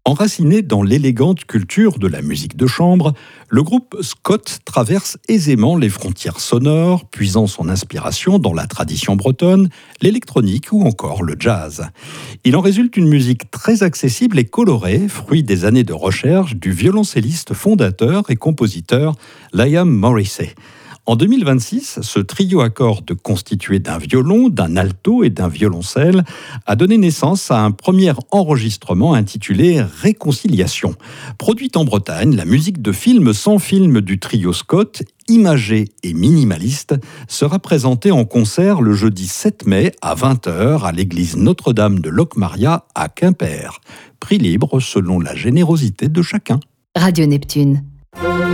Enraciné dans l'élégante culture de la musique de chambre, le groupe Scott traverse aisément les frontières sonores, puisant son inspiration dans la tradition bretonne, l'électronique ou encore le jazz. Il en résulte une musique très accessible et colorée, fruit des années de recherche du violoncelliste fondateur et compositeur Liam Morrissey. En 2026, ce trio à cordes constitué d'un violon, d'un alto et d'un violoncelle a donné naissance à un premier enregistrement intitulé Réconciliation. Produite en Bretagne, la musique de film sans film du trio Scott, imagée et minimaliste, sera présentée en concert le jeudi 7 mai à 20h à l'église Notre-Dame de Locmaria à Quimper. Prix libre selon la générosité de chacun. Radio Neptune.